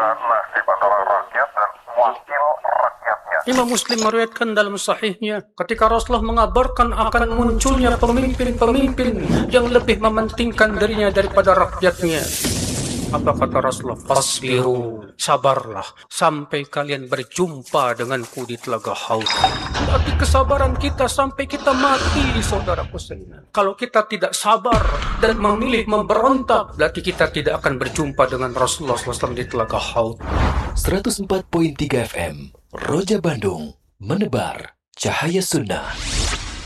nasib antara rakyat dan wakil rakyatnya. Imam Muslim meriwayatkan dalam sahihnya ketika Rasulullah mengabarkan akan munculnya pemimpin-pemimpin yang lebih mementingkan dirinya daripada rakyatnya. Apa kata Rasulullah? Fasbiru, sabarlah sampai kalian berjumpa denganku di telaga Haud. Berarti kesabaran kita sampai kita mati, saudaraku sekalian. Kalau kita tidak sabar dan memilih memberontak, berarti kita tidak akan berjumpa dengan Rasulullah SAW di telaga Haud. 104.3 FM Roja Bandung, menebar cahaya sunnah.